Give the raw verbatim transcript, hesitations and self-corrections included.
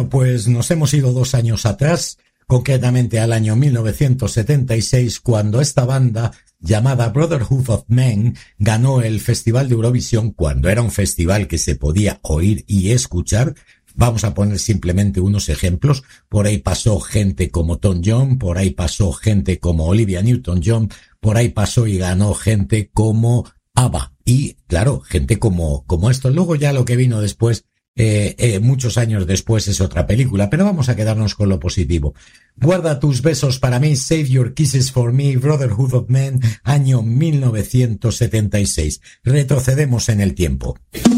Bueno, pues nos hemos ido dos años atrás, concretamente al año mil novecientos setenta y seis, cuando esta banda llamada Brotherhood of Men ganó el Festival de Eurovisión, cuando era un festival que se podía oír y escuchar. Vamos a poner simplemente unos ejemplos. Por ahí pasó gente como Tom Jones, por ahí pasó gente como Olivia Newton-John, por ahí pasó y ganó gente como ABBA. Y, claro, gente como, como esto. Luego ya lo que vino después, eh, eh, muchos años después, es otra película. Pero vamos a quedarnos con lo positivo. Guarda tus besos para mí, Save Your Kisses for Me, Brotherhood of Men, año mil novecientos setenta y seis. Retrocedemos en el tiempo.